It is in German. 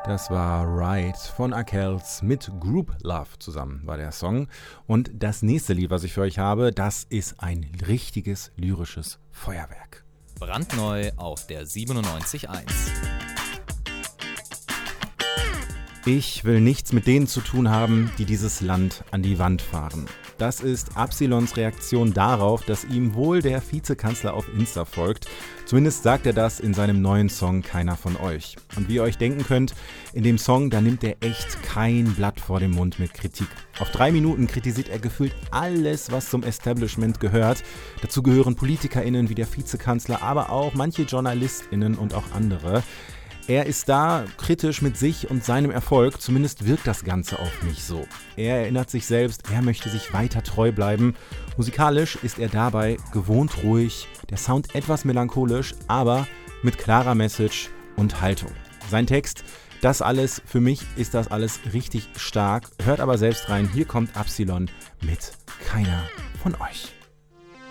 Das war Right von Arkells mit Group Love zusammen war der Song. Und das nächste Lied, was ich für euch habe, das ist ein richtiges lyrisches Feuerwerk. Brandneu auf der 97.1. Ich will nichts mit denen zu tun haben, die dieses Land an die Wand fahren. Das ist Absilons Reaktion darauf, dass ihm wohl der Vizekanzler auf Insta folgt. Zumindest sagt er das in seinem neuen Song Keiner von euch. Und wie ihr euch denken könnt, in dem Song, da nimmt er echt kein Blatt vor den Mund mit Kritik. Auf 3 Minuten kritisiert er gefühlt alles, was zum Establishment gehört. Dazu gehören PolitikerInnen wie der Vizekanzler, aber auch manche JournalistInnen und auch andere. Er ist da kritisch mit sich und seinem Erfolg, zumindest wirkt das Ganze auf mich so. Er erinnert sich selbst, er möchte sich weiter treu bleiben. Musikalisch ist er dabei gewohnt ruhig, der Sound etwas melancholisch, aber mit klarer Message und Haltung. Sein Text, das alles, für mich ist das alles richtig stark. Hört aber selbst rein, hier kommt Absilon mit Keiner von euch.